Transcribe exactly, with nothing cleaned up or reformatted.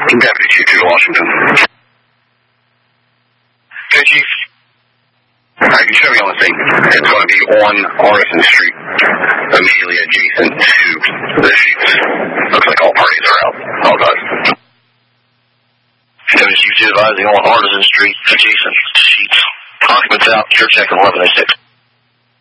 Deputy Chief to Washington. Okay, Chief. Alright, you show me on the scene. It's going to be on Artisan Street, immediately adjacent to the shoots. Looks like all parties are out. All done. Deputy Chief two advising on Artisan Street, adjacent to Sheets. Occupants out, you're checking eleven oh six.